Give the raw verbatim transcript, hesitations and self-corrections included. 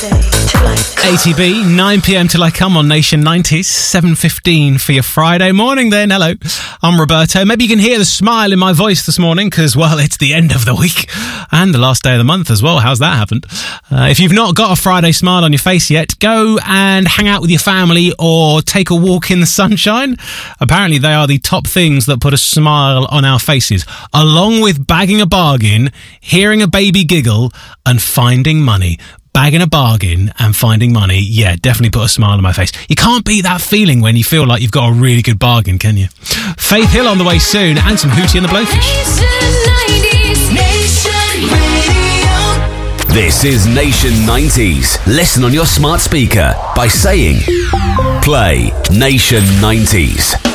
A T B, nine p.m. till I come on Nation nineties, seven fifteen for your Friday morning then. Hello, I'm Roberto. Maybe you can hear the smile in my voice this morning because, well, it's the end of the week and the last day of the month as well. How's that happened? Uh, if you've not got a Friday smile on your face yet, go and hang out with your family or take a walk in the sunshine. Apparently they are the top things that put a smile on our faces, along with bagging a bargain, hearing a baby giggle and finding money. Bagging a bargain and finding money, yeah, definitely put a smile on my face. You can't beat that feeling when you feel like you've got a really good bargain, can you? Faith Hill on the way soon, and some Hootie and the Blowfish. This is Nation nineties. Listen on your smart speaker by saying, play Nation nineties.